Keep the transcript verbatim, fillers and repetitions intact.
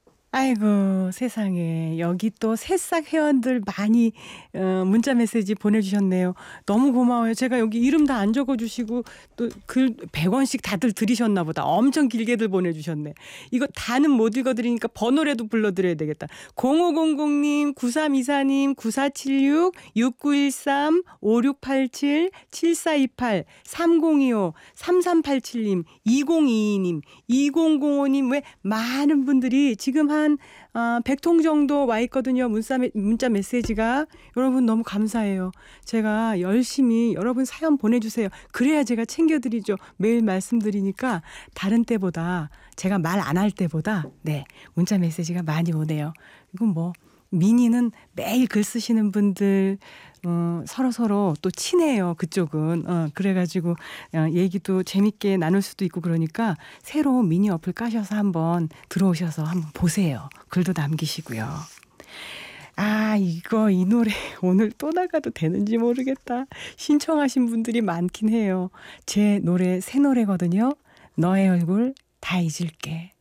아이고 세상에 여기 또 새싹 회원들 많이 어 문자 메시지 보내주셨네요. 너무 고마워요. 제가 여기 이름 다 안 적어주시고 또 글 백 원씩 다들 들이셨나 보다. 엄청 길게들 보내주셨네. 이거 다는 못 읽어드리니까 번호라도 불러드려야 되겠다. 공오공공님, 구삼이사님, 구사칠육, 육구일삼, 오육팔칠, 칠사이팔, 삼공이오, 삼삼팔칠님, 이공이이님, 이공공오님 왜 많은 분들이 지금 한 어, 백 통 정도 와 있거든요. 문자, 문자 메시지가. 여러분 너무 감사해요. 제가 열심히 여러분 사연 보내주세요. 그래야 제가 챙겨드리죠. 매일 말씀드리니까 다른 때보다 제가 말 안 할 때보다 네 문자 메시지가 많이 오네요. 이건 뭐 미니는 매일 글 쓰시는 분들 어, 서로 서로 또 친해요. 그쪽은. 어, 그래가지고 어, 얘기도 재밌게 나눌 수도 있고 그러니까 새로운 미니 어플 까셔서 한번 들어오셔서 한번 보세요. 글도 남기시고요. 아 이거 이 노래 오늘 또 나가도 되는지 모르겠다. 신청하신 분들이 많긴 해요. 제 노래 새 노래거든요. 너의 얼굴 다 잊을게.